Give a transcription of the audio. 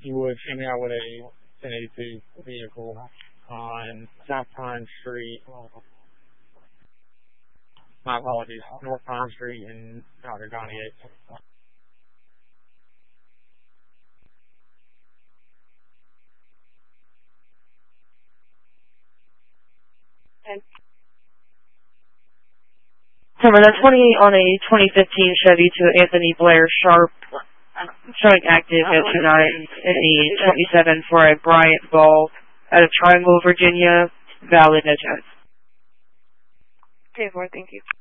you would send me out with a 1082 vehicle on South Pine Street. My apologies, North Pine Street in Dr. Donnie Yates. Summer, that's 28 on a 2015 Chevy to Anthony Blair Sharp, showing active at tonight in the 27 for a Bryant Ball out of Triangle, Virginia, valid no chance. Okay, thank you.